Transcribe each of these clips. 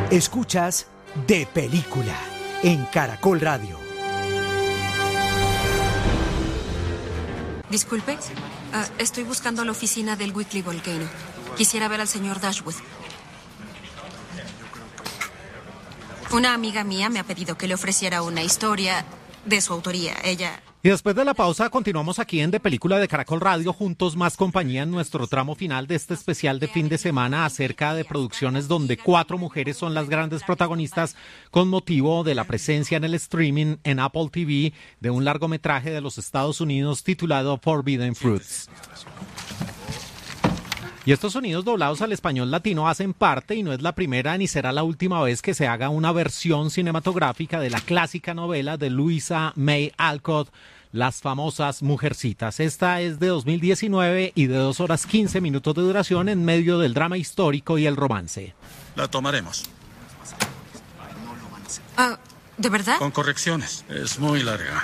Escuchas De Película en Caracol Radio. Disculpe, estoy buscando la oficina del Weekly Volcano. Quisiera ver al señor Dashwood. Una amiga mía me ha pedido que le ofreciera una historia de su autoría. Ella... Y después de la pausa continuamos aquí en De Película de Caracol Radio, juntos más compañía en nuestro tramo final de este especial de fin de semana acerca de producciones donde 4 mujeres son las grandes protagonistas con motivo de la presencia en el streaming en Apple TV de un largometraje de los Estados Unidos titulado Forbidden Fruits. Y estos sonidos doblados al español latino hacen parte, y no es la primera ni será la última vez que se haga una versión cinematográfica de la clásica novela de Louisa May Alcott, Las famosas Mujercitas. Esta es de 2019 y de 2 horas 15 minutos de duración en medio del drama histórico y el romance. La tomaremos. ¿De verdad? Con correcciones. Es muy larga.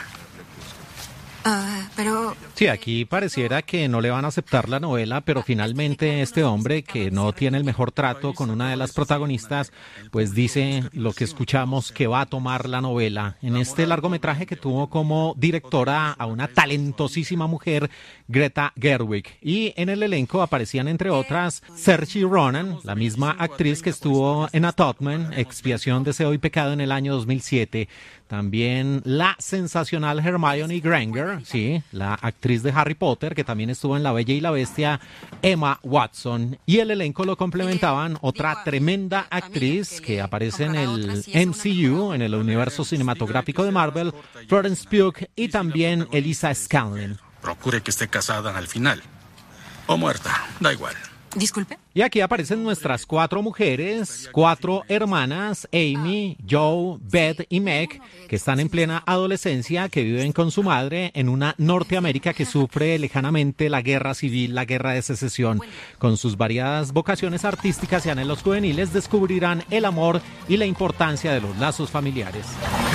Pero... Sí, aquí pareciera que no le van a aceptar la novela, pero finalmente este hombre, que no tiene el mejor trato con una de las protagonistas, pues dice lo que escuchamos, que va a tomar la novela. En este largometraje que tuvo como directora a una talentosísima mujer, Greta Gerwig. Y en el elenco aparecían, entre otras, Saoirse Ronan, la misma actriz que estuvo en Atonement, Expiación, Deseo y Pecado en el año 2007. También la sensacional Hermione Granger, sí, la actriz de Harry Potter, que también estuvo en La Bella y la Bestia, Emma Watson. Y el elenco lo complementaban otra tremenda actriz que aparece en el MCU, en el universo cinematográfico de Marvel, Florence Pugh, y también Elisa Scanlon. Procure que esté casada al final. O muerta, da igual. Disculpe. Y aquí aparecen nuestras 4 mujeres, 4 hermanas, Amy, Joe, Beth y Meg, que están en plena adolescencia, que viven con su madre en una Norteamérica que sufre lejanamente la guerra civil, la guerra de secesión. Con sus variadas vocaciones artísticas y anhelos juveniles descubrirán el amor y la importancia de los lazos familiares.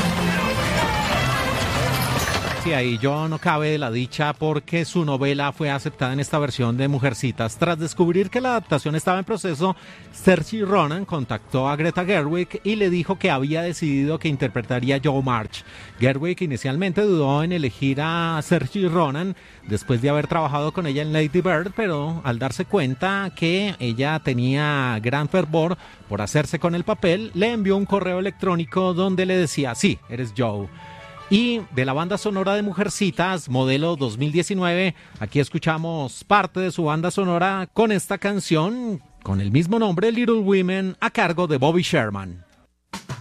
Sí, ahí yo no cabe de la dicha porque su novela fue aceptada en esta versión de Mujercitas. Tras descubrir que la adaptación estaba en proceso, Saoirse Ronan contactó a Greta Gerwig y le dijo que había decidido que interpretaría a Jo March. Gerwig inicialmente dudó en elegir a Saoirse Ronan después de haber trabajado con ella en Lady Bird, pero al darse cuenta que ella tenía gran fervor por hacerse con el papel, le envió un correo electrónico donde le decía: sí, eres Joe. Y de la banda sonora de Mujercitas, modelo 2019, aquí escuchamos parte de su banda sonora con esta canción con el mismo nombre, Little Women, a cargo de Bobby Sherman.